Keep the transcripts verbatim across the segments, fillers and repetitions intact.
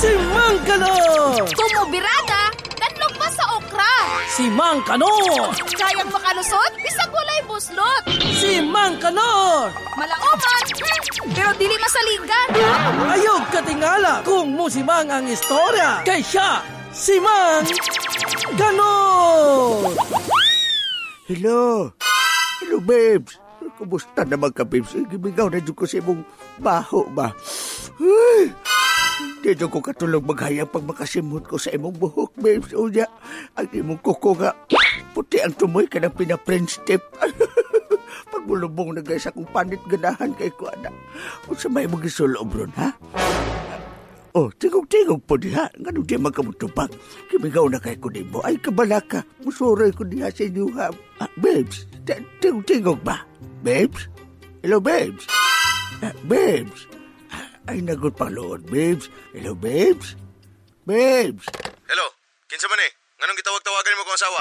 Si Mang Kanor! Tumubirada, kanlog pa sa okra. Si Mang Kanor! Kayang makalusot, bisag walay buslot. Si Mang Kanor! Malaoman, pero dili masalingan. Ayog katingala kung musimang ang istorya. Kay siya, si Mang Kanor! Hello! Hello, babes! Kumusta naman ka, babes? Gibigaw na dyan ko sa imong baho ba? Ay! Di dyan ko katulog maghayang pag makasimot ko sa imong buhok, babes. O niya, ang imong kuko nga, puti ang tumoy ka ng pina-French tip. Pagbulubong na guys akong panit ganahan kay ko, anak. O sa may mong isulob ron, ha? Oh, tingog-tingog po diha. Nga di magkamutubang. Kimigaw na kay ko di mo. Ay, kabala ka. Musuroy ko diha sa inyo, ha? Ah, babes, tingog-tingog ba? Babes? Hello, babes? Ah, babes? Ay, nagot pang lood, babes. Hello, babes? Babes? Hello, kinsa man eh? Nganong gitawag-tawagan mo kong asawa?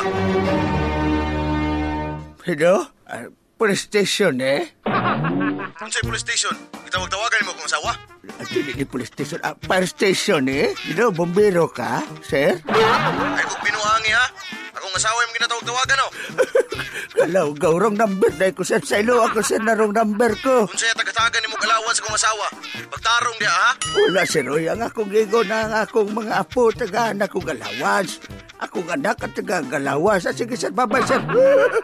Hello? Uh, police station, eh? Unsay police station? Gitawag-tawagan mo kong asawa? At hindi di police station. Ah, fire station, eh? You know, bombero ka, sir? Ay, kung binuangi ha? Akong asawa yung ginatawag-tawagan, oh. Kalaw, gaw, wrong number. Dahil ko, sir, sa ilo ako, sir, na wrong number ko. Unsay tagatagan ni mo kalawan sa kong asawa? Pagtarong diya, ha? Wala, sir, oy. Ang akong gigo na ang akong mga apo, tagaan akong galawas. Akong anak at taga galawas. Ah, sige, sir, babay, sir.